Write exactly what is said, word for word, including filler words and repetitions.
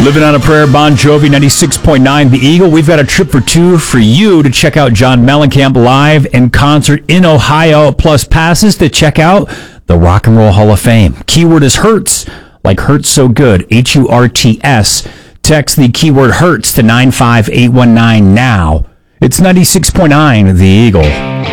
Living on a Prayer, Bon Jovi, ninety-six point nine The Eagle. We've got a trip for two for you to check out John Mellencamp live in concert in Ohio, plus passes to check out the Rock and Roll Hall of Fame. Keyword is Hurts, like Hurts So Good, H U R T S. Text the keyword Hurts to nine five eight one nine now. It's ninety-six point nine The Eagle.